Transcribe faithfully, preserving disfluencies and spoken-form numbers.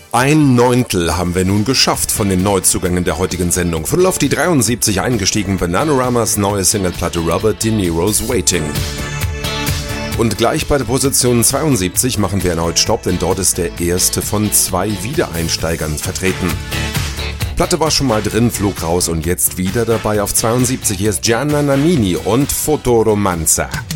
Ein Neuntel haben wir nun geschafft von den Neuzugängen der heutigen Sendung. Von auf die dreiundsiebzig eingestiegen Bananaramas neue Singleplatte Robert De Niro's Waiting. Und gleich bei der Position zweiundsiebzig machen wir erneut Stopp, denn dort ist der erste von zwei Wiedereinsteigern vertreten. Platte war schon mal drin, flog raus und jetzt wieder dabei auf zweiundsiebzig. Hier ist Gianna Nannini und Fotoromanza.